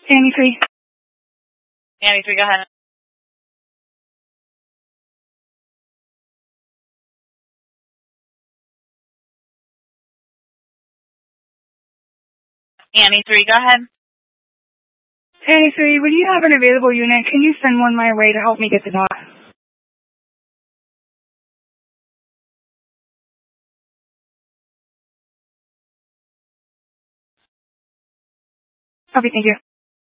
Annie 3. Annie 3, go ahead. Annie 3, go ahead. Annie 3, when you have an available unit, can you send one my way to help me get the dog? Okay, thank you.